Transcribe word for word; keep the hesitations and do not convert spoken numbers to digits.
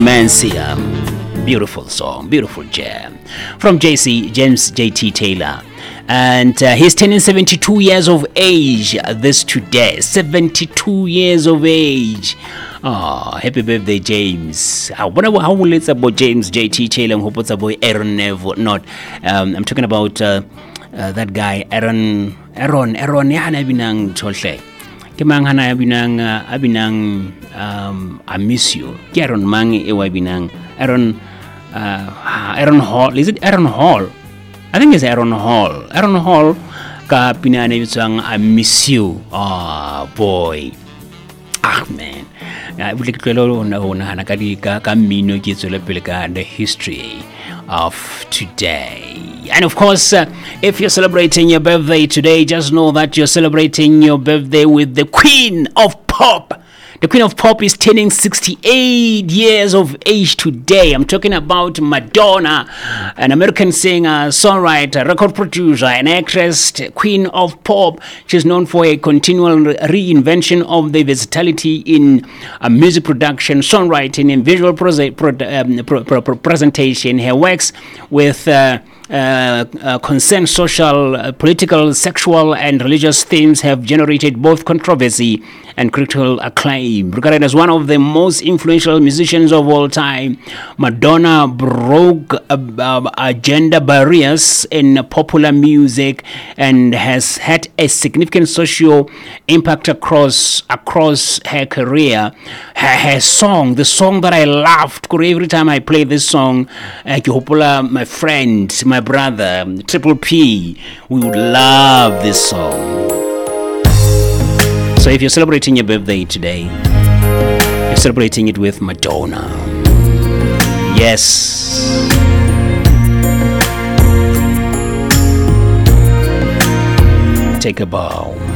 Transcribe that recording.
Mancia. Beautiful song, beautiful jam. From J C, James J T Taylor. And uh, he's turning seventy-two years of age this today. seventy-two years of age. Oh, happy birthday, James. I wonder how will it's about James J T Taylor and hope it's about Aaron Neville. Not. Um, I'm talking about uh, uh, that guy, Aaron. Aaron, Aaron, yana binang tolse. Kemang hana binang uh, binang um I miss you. Aaron mangi ewa binang. Aaron uh, Aaron Hall. Is it Aaron Hall? I think it's Aaron Hall. Aaron Hall ka pinane bisang I miss you. Oh boy. Ah man. I would like to know na kadi ka kamino kitsole pele ka the history of today. And of course, uh, if you're celebrating your birthday today, just know that you're celebrating your birthday with the Queen of Pop. The Queen of Pop is turning sixty-eight years of age today. I'm talking about Madonna, an American singer, songwriter, record producer, and actress, Queen of Pop. She's known for a continual reinvention of the versatility in uh, music production, songwriting, and visual prose- pro- um, pro- pro- presentation. Her works with uh, Uh, uh, concerned social, uh, political, sexual, and religious themes have generated both controversy and critical acclaim. Regarded as one of the most influential musicians of all time, Madonna broke uh, uh, gender barriers in popular music and has had a significant social impact across across her career. Her, her song, the song that I loved, every time I play this song, uh, my friend, my brother, Triple P, we would love this song. So if you're celebrating your birthday today, you're celebrating it with Madonna. Yes. Take a bow.